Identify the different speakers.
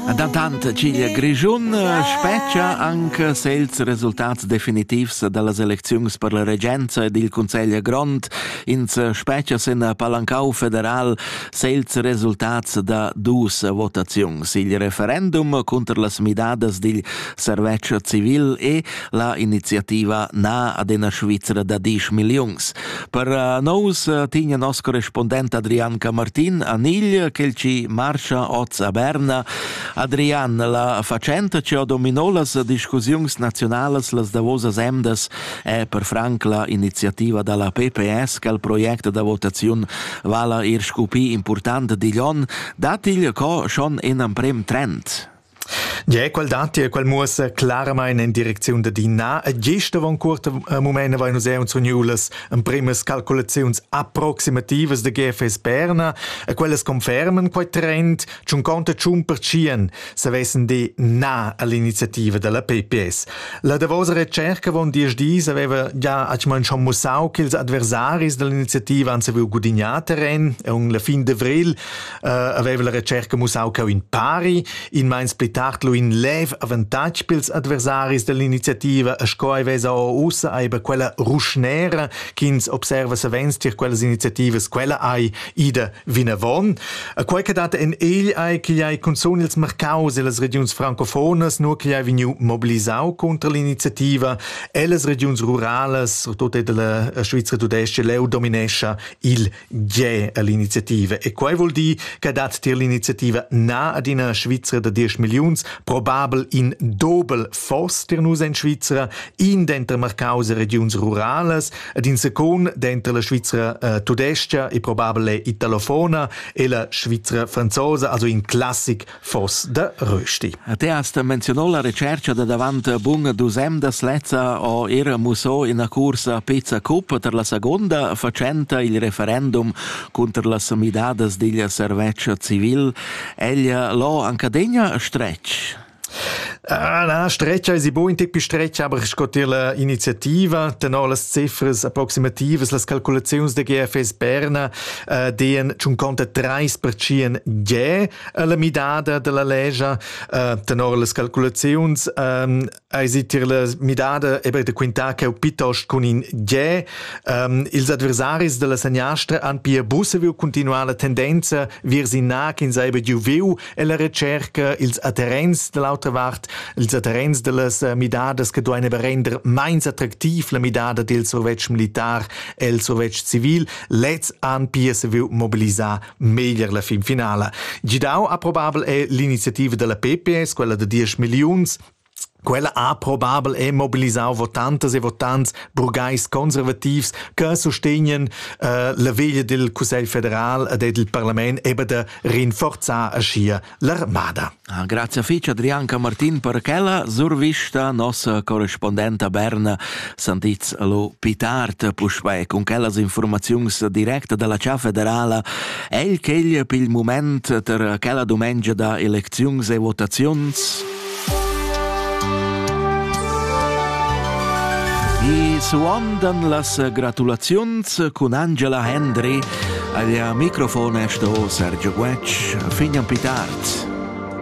Speaker 1: Dantant Ciglia Grigiun speccia anche sels resultats definitivs dalla elecziuns per la regenza ed il Consiglio Grond ins speccia sen palancau federal sels resultats da dus votaziuns, il referendum contro las midades del servetsch civil e la iniziativa na ad una Svizzera da 10 milions. Per nous tigna nos corrispondent Adrian Camartin a Niglia che ci marcia oz a Berna. Adrian, la facenta che dominò las discussiuns nazionales las davosas emdas è per franc la iniziativa dalla PPS che il progetto da votazione vala ir scopi important di Lion, datil co schon in un prem trend.
Speaker 2: Ja, quel dati e quel muss claramente in direzione da Dinna. Gesta von curta moment vai nos uns uniulas en primas calculazions approximativas de GFS Berna, e quelles confermen quel trend, ciun conta ciun per cien, se vessen di na all'iniziativa della PPS. La davosa ricerca von dis aveva già acman schon mussau che ils adversaris dell'iniziativa han saviu gudignata ren, e un la fin d'avril aveva la ricerca mussau che in pari, in mein splitartlo in lev avantage pils adversaris dell'iniziativa a scoai vesa o ussa aiba quella rusnera ch'ins observa savenstir quellas iniziativas quella ai ida vinavon a quai che data en ai che ai consoni ils mercaus e las regions francofonas nur che ai veniu mobilisau contra l'iniziativa e las regions rurales tutte della Svizzera Tudesce leu dominescia il gie all'iniziativa e quai vuol di che dat tir l'iniziativa na ad una Svizzera da 10 milions probabel in dobel fos der nus in Svizzera in dentro marcause regions rurales ed in second dentro la Svizzera Tudestia e probabile italofona e la Svizzera franzosa also in classic fos da rösti.
Speaker 1: Te hast menzionò la ricerca da davant bung dusem da slezza o era muso in a corsa pizza cup per la seconda facenta il referendum contro las midades del servetsch civil eglia lo ancadegna stretch.
Speaker 2: Streccia è buon tipi streccia, aber es geht la iniziativa, tenò las cifras approximativas, las calculazioni de GFS Berna, dien ciun conta 3% je la midada della legge, tenò las calculazioni, esitir la midada ebe de quinta che piuttosto con in je, ils adversaris della Sagnastra han pia busse viu continuare la tendenza virsi na che in saibe giu viu e la ricerca ils aderents dell'altra vart ils aderents delles midades che doine render meins attraktiv la midada del Sovjetsch militar e il Sovjetsch civil lets an pia se viu mobilisar meglier la fin finale. Gidau approbabel è l'iniziativa della PPS, quella de 10 milions. Quella ha probabel è mobilisau votantes e votants burgais conservativs che sostenien la veglia del Consiglio federal e del Parlament ebe da rinforzar a schia l'armada.
Speaker 1: Grazie a Fitch Adrian Camartin per quella survista nostra corrispondente a Berna sentits lo pitart puspei con quelles informazioni dirette dalla Cia federale el che per il moment ter quella domenica da elezioni e votazioni. I suondan las gratulazions con Angela Hendry al microfono sto Sergio Guetsch. Finiam pitart.